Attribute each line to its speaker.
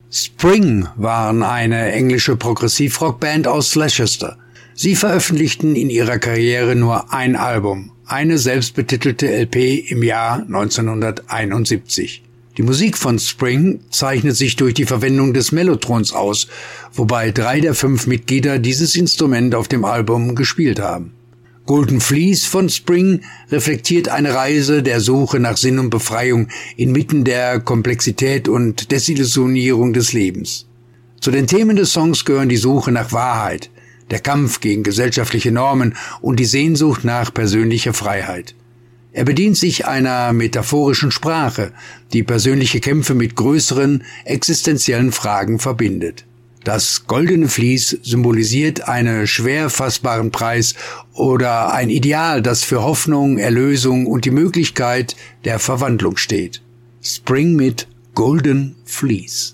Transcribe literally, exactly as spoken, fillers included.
Speaker 1: Spring waren eine englische Progressivrockband aus Leicester. Sie veröffentlichten in ihrer Karriere nur ein Album, eine selbstbetitelte L P im Jahr neunzehnhunderteinundsiebzig. Die Musik von Spring zeichnet sich durch die Verwendung des Mellotrons aus, wobei drei der fünf Mitglieder dieses Instrument auf dem Album gespielt haben. Golden Fleece von Spring reflektiert eine Reise der Suche nach Sinn und Befreiung inmitten der Komplexität und Desillusionierung des Lebens. Zu den Themen des Songs gehören die Suche nach Wahrheit, der Kampf gegen gesellschaftliche Normen und die Sehnsucht nach persönlicher Freiheit. Er bedient sich einer metaphorischen Sprache, die persönliche Kämpfe mit größeren existenziellen Fragen verbindet. Das goldene Vlies symbolisiert einen schwer fassbaren Preis oder ein Ideal, das für Hoffnung, Erlösung und die Möglichkeit der Verwandlung steht. Spring mit Golden Fleece.